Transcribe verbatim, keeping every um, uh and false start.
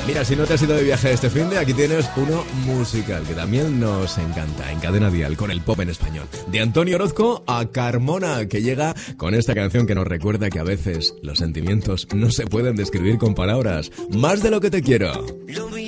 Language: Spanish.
Mira, si no te has ido de viaje este fin de, aquí tienes uno musical que también nos encanta, en Cadena Dial, con el pop en español. De Antonio Orozco a Carmona, que llega con esta canción que nos recuerda que a veces los sentimientos no se pueden describir con palabras. Más de lo que te quiero.